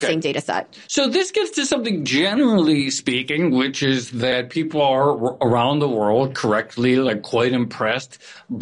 same data set. So this gets to something generally speaking, which is that people are around the world correctly, like quite impressed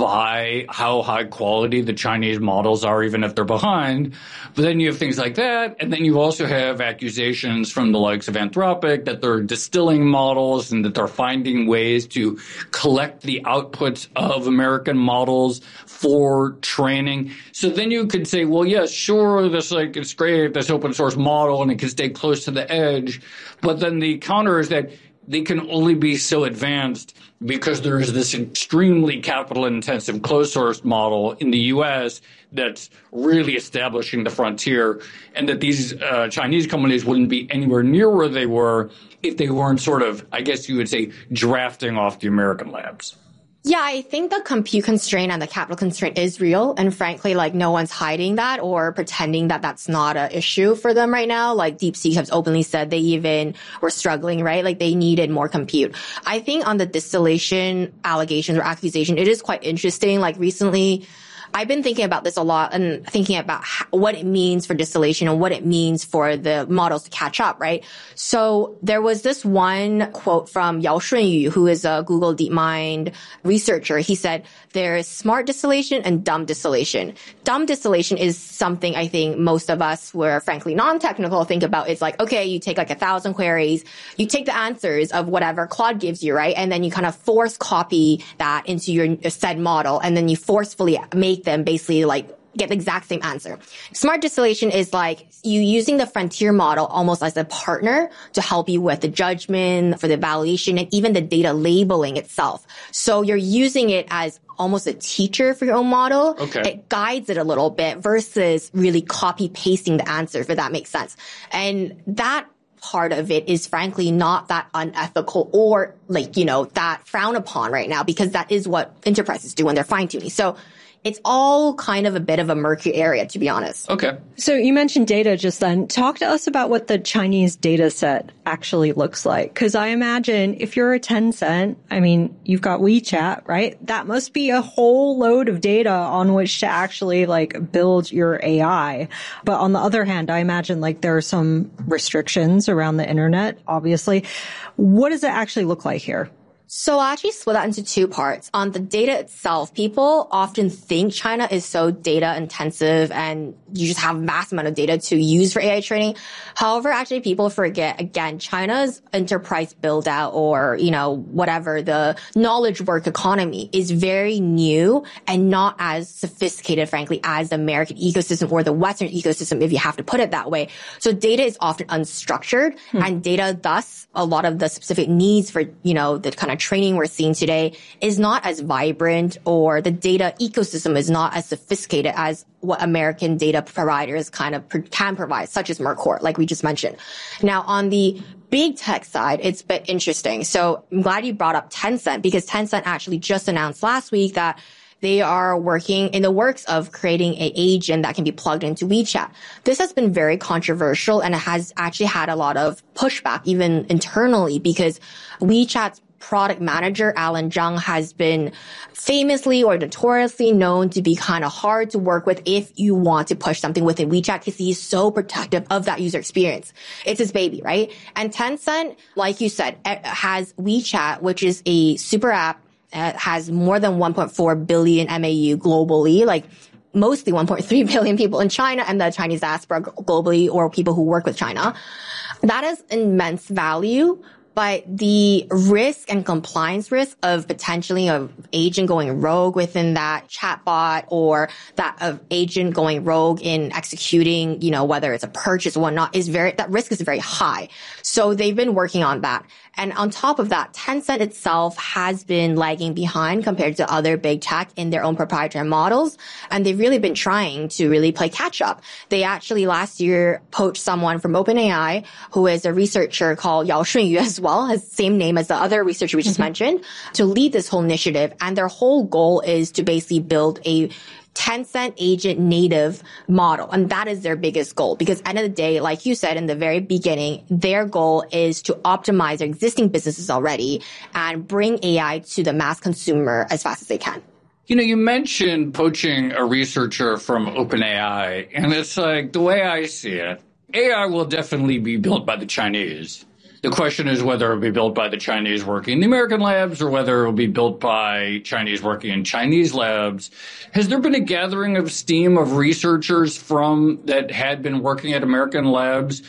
by how high quality the Chinese models are, even if they're behind. But then you have things like that. And then you also have accusations from the likes of Anthropic that they're distilling models and that they're finding ways to collect the outputs of American models for training. So then you could say, well, yes, sure, this like it's great, this open source model, and it can stay close to the edge. But then the counter is that they can only be so advanced because there is this extremely capital intensive closed source model in the US that's really establishing the frontier, and that these Chinese companies wouldn't be anywhere near where they were if they weren't sort of, I guess you would say, drafting off the American labs. Yeah, I think the compute constraint and the capital constraint is real. And frankly, like no one's hiding that or pretending that that's not an issue for them right now. Like DeepSeek has openly said they even were struggling, right? Like they needed more compute. I think on the distillation allegations or accusation, it is quite interesting. Like recently, I've been thinking about this a lot and thinking about what it means for distillation and what it means for the models to catch up, right? So there was this one quote from Yao Shunyu, who is a Google DeepMind researcher. He said, there is smart distillation and dumb distillation. Dumb distillation is something I think most of us who are frankly non-technical think about. It's like, okay, you take like 1,000 queries, you take the answers of whatever Claude gives you, right? And then you kind of force copy that into your said model, and then you forcefully make them basically like get the exact same answer. Smart distillation is like you using the frontier model almost as a partner to help you with the judgment, for the evaluation, and even the data labeling itself. So you're using it as almost a teacher for your own model. Okay. It guides it a little bit versus really copy pasting the answer, if that makes sense. And that part of it is frankly not that unethical or like, that frowned upon right now, because that is what enterprises do when they're fine tuning. So it's all kind of a bit of a murky area, to be honest. Okay. So you mentioned data just then. Talk to us about what the Chinese data set actually looks like. Because I imagine if you're a Tencent, I mean, you've got WeChat, right? That must be a whole load of data on which to actually like build your AI. But on the other hand, I imagine like there are some restrictions around the internet, obviously. What does it actually look like here? So I'll actually split that into two parts. On the data itself, people often think China is so data intensive and you just have mass amount of data to use for AI training. However, actually people forget, again, China's enterprise build out or, whatever, the knowledge work economy is very new and not as sophisticated, frankly, as the American ecosystem or the Western ecosystem, if you have to put it that way. So data is often unstructured and data, thus a lot of the specific needs for, the kind of training we're seeing today is not as vibrant, or the data ecosystem is not as sophisticated as what American data providers kind of can provide, such as Mercor, like we just mentioned. Now, on the big tech side, it's a bit interesting. So I'm glad you brought up Tencent, because Tencent actually just announced last week that they are working in the works of creating an agent that can be plugged into WeChat. This has been very controversial, and it has actually had a lot of pushback even internally, because WeChat's product manager, Alan Zhang, has been famously or notoriously known to be kind of hard to work with if you want to push something within WeChat, because he's so protective of that user experience. It's his baby, right? And Tencent, like you said, has WeChat, which is a super app. It has more than 1.4 billion MAU globally, like mostly 1.3 billion people in China and the Chinese diaspora globally, or people who work with China. That is immense value. But the risk and compliance risk of potentially an agent going rogue within that chatbot, or that of agent going rogue in executing, whether it's a purchase or whatnot, that risk is very high. So they've been working on that. And on top of that, Tencent itself has been lagging behind compared to other big tech in their own proprietary models. And they've really been trying to really play catch up. They actually last year poached someone from OpenAI, who is a researcher called Yao Shunyu as well, has the same name as the other researcher we just mentioned, to lead this whole initiative. And their whole goal is to basically build a Tencent agent native model. And that is their biggest goal, because at the end of the day, like you said in the very beginning, their goal is to optimize their existing businesses already and bring AI to the mass consumer as fast as they can. You mentioned poaching a researcher from OpenAI, and it's like, the way I see it, AI will definitely be built by the Chinese. The question is whether it'll be built by the Chinese working in the American labs or whether it'll be built by Chinese working in Chinese labs. Has there been a gathering of steam of researchers that had been working at American labs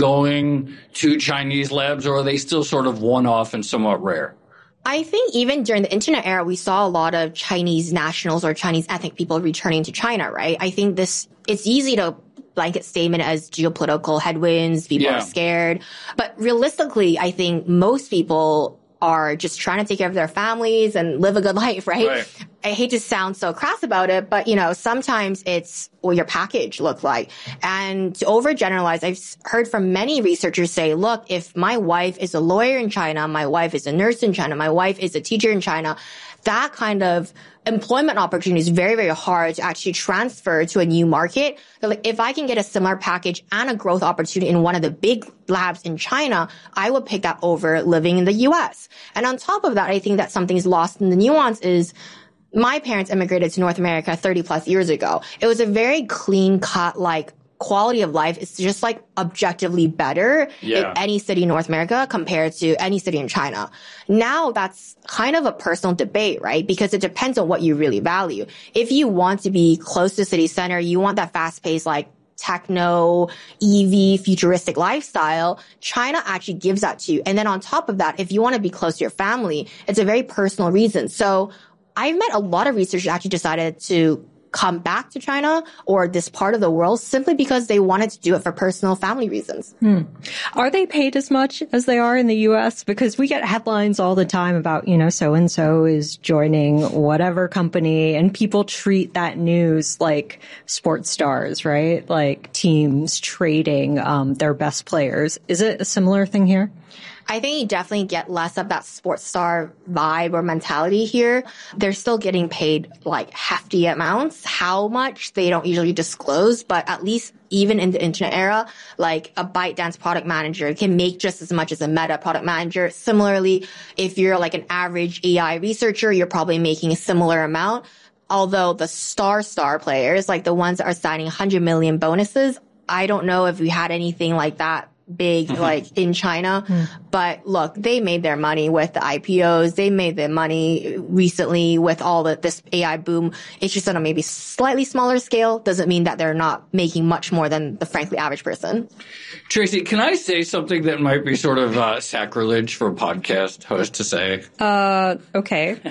going to Chinese labs, or are they still sort of one-off and somewhat rare? I think even during the internet era, we saw a lot of Chinese nationals or Chinese ethnic people returning to China, right? I think it's easy to blanket statement as geopolitical headwinds. People are scared. But realistically, I think most people are just trying to take care of their families and live a good life, right? I hate to sound so crass about it, but sometimes it's what your package look like. And to overgeneralize, I've heard from many researchers say, look, if my wife is a lawyer in China, my wife is a nurse in China, my wife is a teacher in China, that kind of employment opportunity is very, very hard to actually transfer to a new market. So like, if I can get a similar package and a growth opportunity in one of the big labs in China, I would pick that over living in the US. And on top of that, I think that something's lost in the nuance is my parents immigrated to North America 30 plus years ago. It was a very clean cut, like, quality of life is just like objectively better in any city in North America compared to any city in China. Now that's kind of a personal debate, right? Because it depends on what you really value. If you want to be close to city center, you want that fast paced, like, techno, EV, futuristic lifestyle, China actually gives that to you. And then on top of that, if you want to be close to your family, it's a very personal reason. So I've met a lot of researchers who actually decided to come back to China or this part of the world simply because they wanted to do it for personal family reasons. Are they paid as much as they are in the US? Because we get headlines all the time about, so-and-so is joining whatever company, and people treat that news like sports stars, right? Like teams trading their best players. Is it a similar thing here? I think you definitely get less of that sports star vibe or mentality here. They're still getting paid like hefty amounts. How much they don't usually disclose, but at least even in the internet era, like a ByteDance product manager can make just as much as a Meta product manager. Similarly, if you're like an average AI researcher, you're probably making a similar amount. Although the star players, like the ones that are signing 100 million bonuses, I don't know if we had anything like that big, like in China. But look, they made their money with the IPOs. They made their money recently with all this AI boom. It's just on a maybe slightly smaller scale. Doesn't mean that they're not making much more than the frankly average person. Tracy, can I say something that might be sort of sacrilege for a podcast host to say? Okay.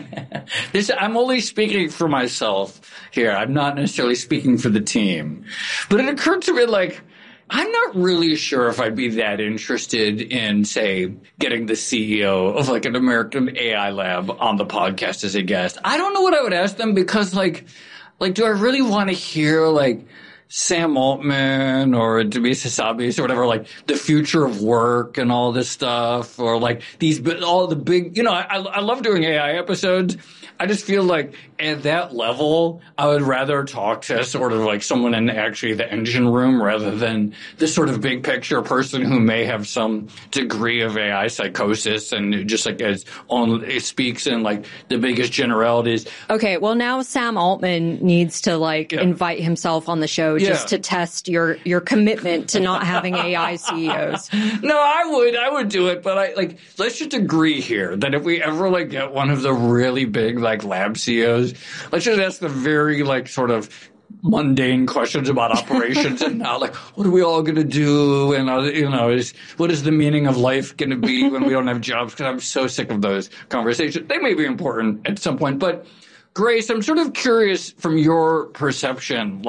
I'm only speaking for myself here. I'm not necessarily speaking for the team. But it occurred to me, like, I'm not really sure if I'd be that interested in, say, getting the CEO of like an American AI lab on the podcast as a guest. I don't know what I would ask them because like, do I really want to hear like Sam Altman or Demis Hassabis or whatever, like the future of work and all this stuff, or like all the big, I love doing AI episodes. I just feel like at that level, I would rather talk to sort of like someone in actually the engine room rather than this sort of big picture person who may have some degree of AI psychosis and just like it speaks in like the biggest generalities. Okay, well now Sam Altman needs to invite himself on the show just to test your commitment to not having AI CEOs. No, I would do it, but let's just agree here that if we ever get one of the really big lab CEOs, let's just ask the very sort of mundane questions about operations and not what are we all going to do, and what is the meaning of life going to be when we don't have jobs? Because I'm so sick of those conversations. They may be important at some point, but Grace, I'm sort of curious from your perception,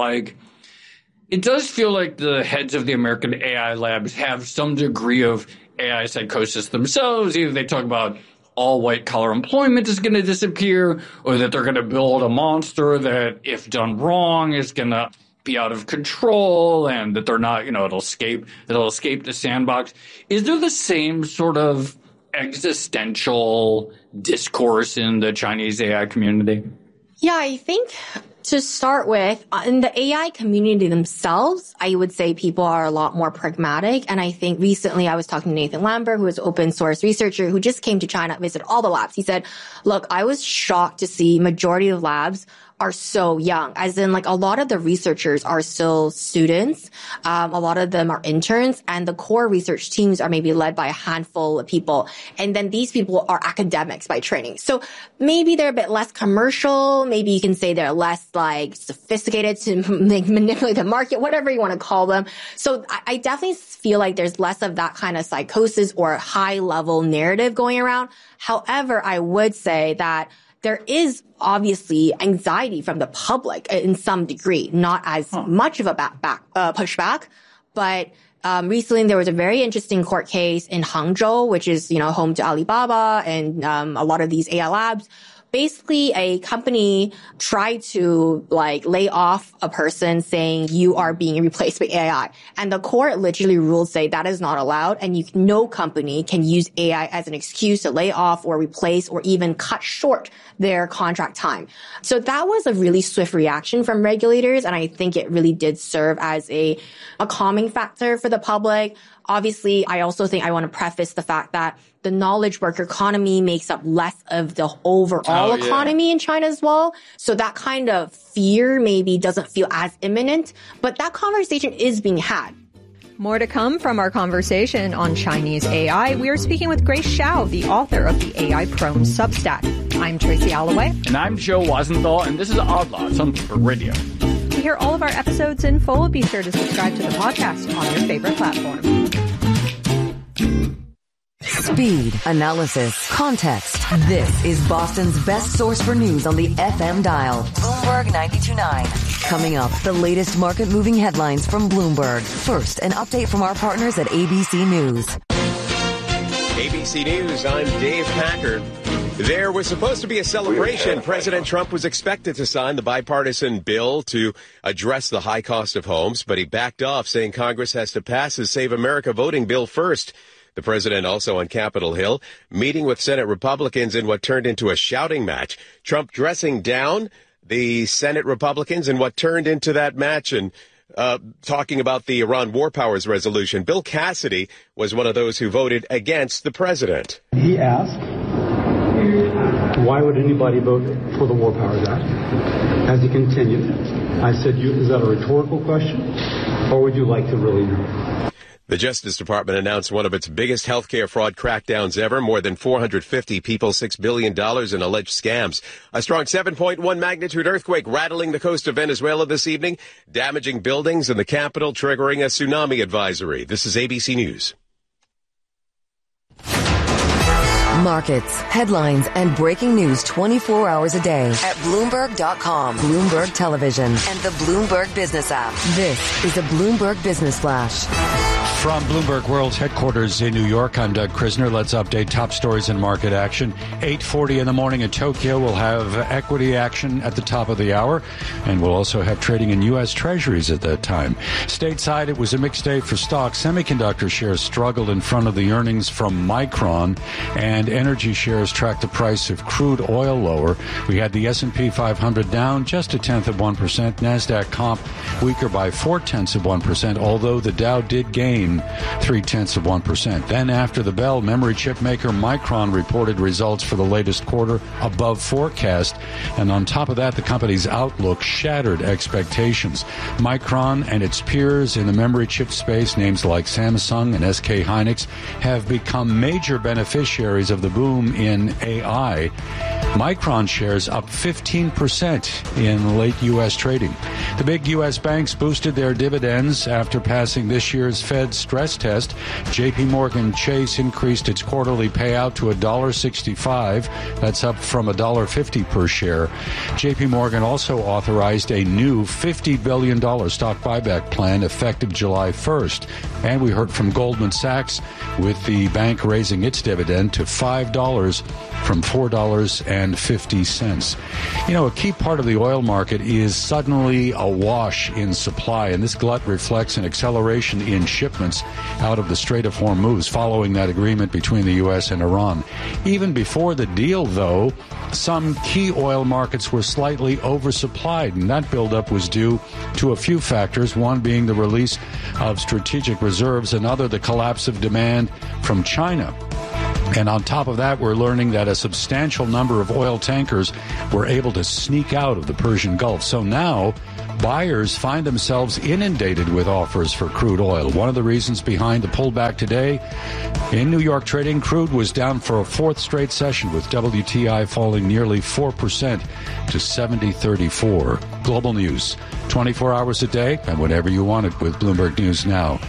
it does feel like the heads of the American AI labs have some degree of AI psychosis themselves. Either they talk about all white-collar employment is going to disappear, or that they're going to build a monster that, if done wrong, is going to be out of control, and that they're not, it'll escape the sandbox. Is there the same sort of existential discourse in the Chinese AI community? Yeah, I think to start with, in the AI community themselves, I would say people are a lot more pragmatic. And I think recently I was talking to Nathan Lambert, who is an open source researcher who just came to China, visited all the labs. He said, look, I was shocked to see majority of labs are so young, as in like a lot of the researchers are still students. A lot of them are interns, and the core research teams are maybe led by a handful of people. And then these people are academics by training. So maybe they're a bit less commercial. Maybe you can say they're less like sophisticated to manipulate the market, whatever you want to call them. So I definitely feel like there's less of that kind of psychosis or high level narrative going around. However, I would say that there is obviously anxiety from the public in some degree, not as much of a pushback, but recently there was a very interesting court case in Hangzhou, which is, home to Alibaba and a lot of these AI labs. Basically, a company tried to lay off a person saying you are being replaced by AI. And the court literally ruled say that is not allowed, and no company can use AI as an excuse to lay off or replace or even cut short their contract time. So that was a really swift reaction from regulators, and I think it really did serve as a calming factor for the public. Obviously, I also think I want to preface the fact that the knowledge worker economy makes up less of the overall economy in China as well. So that kind of fear maybe doesn't feel as imminent, but that conversation is being had. More to come from our conversation on Chinese AI. We are speaking with Grace Xiao, the author of the AI Chrome Substack. I'm Tracy Alloway. And I'm Joe Wazenthal, and this is Odd Lots on Bloomberg Radio. To hear all of our episodes in full, be sure to subscribe to the podcast on your favorite platform. Speed, analysis, context. This is Boston's best source for news on the FM dial. Bloomberg 92.9. Coming up, the latest market-moving headlines from Bloomberg. First, an update from our partners at ABC News. ABC News, I'm Dave Packard. There was supposed to be a celebration. President Trump was expected to sign the bipartisan bill to address the high cost of homes, but he backed off, saying Congress has to pass his Save America voting bill first. The president also on Capitol Hill, meeting with Senate Republicans in what turned into a shouting match. Trump dressing down the Senate Republicans in what turned into that match and talking about the Iran War Powers resolution. Bill Cassidy was one of those who voted against the president. He asked, why would anybody vote for the War Powers Act? As he continued, I said, is that a rhetorical question, or would you like to really know? The Justice Department announced one of its biggest healthcare fraud crackdowns ever. More than 450 people, $6 billion in alleged scams. A strong 7.1 magnitude earthquake rattling the coast of Venezuela this evening, damaging buildings in the capital, triggering a tsunami advisory. This is ABC News. Markets, headlines, and breaking news 24 hours a day at Bloomberg.com, Bloomberg Television, and the Bloomberg Business app. This is a Bloomberg Business Flash. From Bloomberg World's headquarters in New York, I'm Doug Krisner. Let's update top stories and market action. 8:40 in the morning in Tokyo. We'll have equity action at the top of the hour, and we'll also have trading in U.S. Treasuries at that time. Stateside, it was a mixed day for stocks. Semiconductor shares struggled in front of the earnings from Micron, and energy shares tracked the price of crude oil lower. We had the S&P 500 down just 0.1%. NASDAQ comp weaker by 0.4%, although the Dow did gain 0.3%. Then after the bell, memory chip maker Micron reported results for the latest quarter above forecast. And on top of that, the company's outlook shattered expectations. Micron and its peers in the memory chip space, names like Samsung and SK Hynix, have become major beneficiaries of the boom in AI. Micron shares up 15% in late U.S. trading. The big U.S. banks boosted their dividends after passing this year's Fed stress test. J.P. Morgan Chase increased its quarterly payout to $1.65. That's up from $1.50 per share. J.P. Morgan also authorized a new $50 billion stock buyback plan effective July 1st. And we heard from Goldman Sachs with the bank raising its dividend to $5 from $4.50. You know, a key part of the oil market is suddenly awash in supply, and this glut reflects an acceleration in shipments out of the Strait of Hormuz following that agreement between the U.S. and Iran. Even before the deal, though, some key oil markets were slightly oversupplied, and that buildup was due to a few factors, one being the release of strategic reserves, another the collapse of demand from China. And on top of that, we're learning that a substantial number of oil tankers were able to sneak out of the Persian Gulf. So now buyers find themselves inundated with offers for crude oil. One of the reasons behind the pullback today in New York trading, crude was down for a fourth straight session, with WTI falling nearly 4% to $70.34. Global news, 24 hours a day and whenever you want it with Bloomberg News Now.